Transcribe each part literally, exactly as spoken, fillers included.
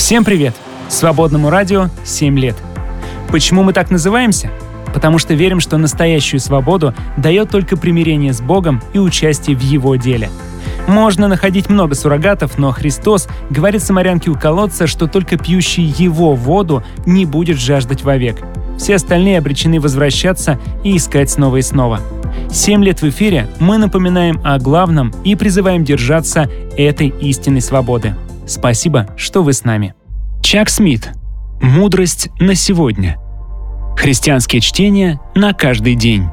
Всем привет! Свободному радио семь лет. Почему мы так называемся? Потому что верим, что настоящую свободу дает только примирение с Богом и участие в Его деле. Можно находить много суррогатов, но Христос говорит самарянке у колодца, что только пьющий Его воду не будет жаждать вовек. Все остальные обречены возвращаться и искать снова и снова. Семь лет в эфире мы напоминаем о главном и призываем держаться этой истинной свободы. Спасибо, что вы с нами. Чак Смит. Мудрость на сегодня. Христианские чтения на каждый день.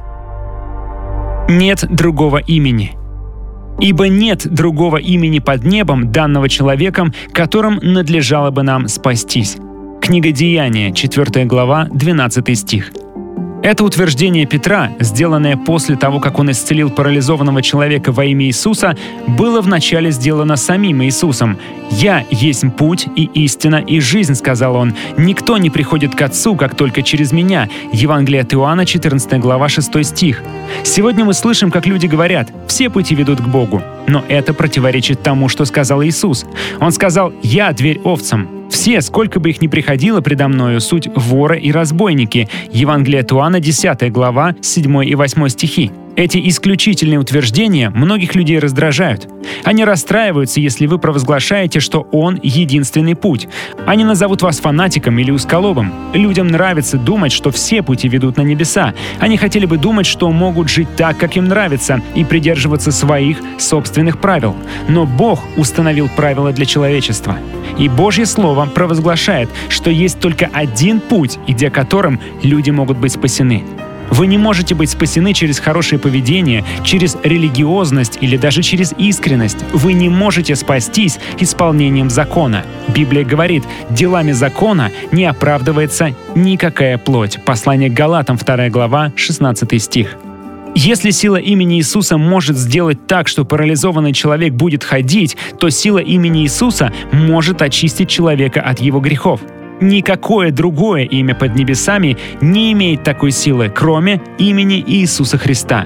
Нет другого имени. Ибо нет другого имени под небом, данного человеком, которым надлежало бы нам спастись. Книга Деяния, четвёртая глава, двенадцатый стих. Это утверждение Петра, сделанное после того, как он исцелил парализованного человека во имя Иисуса, было вначале сделано самим Иисусом. «Я есть путь и истина и жизнь», — сказал он. «Никто не приходит к Отцу, как только через меня». Евангелие от Иоанна, четырнадцатая глава, шестой стих. Сегодня мы слышим, как люди говорят: «Все пути ведут к Богу». Но это противоречит тому, что сказал Иисус. Он сказал: «Я дверь овцам». Все, сколько бы их ни приходило предо мною, суть воры и разбойники. Евангелие от Иоанна, десятая глава, седьмой и восьмой стихи. Эти исключительные утверждения многих людей раздражают. Они расстраиваются, если вы провозглашаете, что Он — единственный путь. Они назовут вас фанатиком или узколобым. Людям нравится думать, что все пути ведут на небеса. Они хотели бы думать, что могут жить так, как им нравится, и придерживаться своих собственных правил. Но Бог установил правила для человечества. И Божье Слово провозглашает, что есть только один путь, идя которым люди могут быть спасены. Вы не можете быть спасены через хорошее поведение, через религиозность или даже через искренность. Вы не можете спастись исполнением закона. Библия говорит: делами закона не оправдывается никакая плоть. Послание к Галатам, вторая глава, шестнадцатый стих. Если сила имени Иисуса может сделать так, что парализованный человек будет ходить, то сила имени Иисуса может очистить человека от его грехов. Никакое другое имя под небесами не имеет такой силы, кроме имени Иисуса Христа.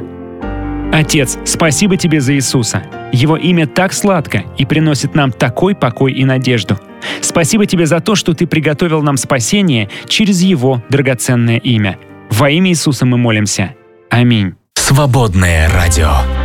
Отец, спасибо Тебе за Иисуса. Его имя так сладко и приносит нам такой покой и надежду. Спасибо Тебе за то, что Ты приготовил нам спасение через Его драгоценное имя. Во имя Иисуса мы молимся. Аминь. Свободное радио.